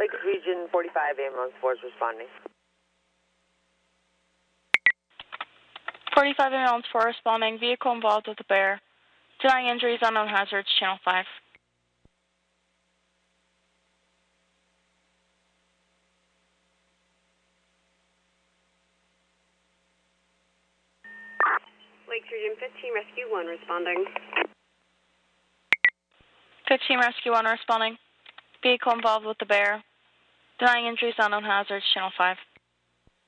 Lake Region 45 ambulance force responding. 45 ambulance force responding. Vehicle involved with the bear. Denying injuries, unknown hazards, channel 5. Lake Region 15, Rescue 1 responding. 15 Rescue 1 responding. Vehicle involved with the bear. Denying injuries, unknown hazards, channel 5.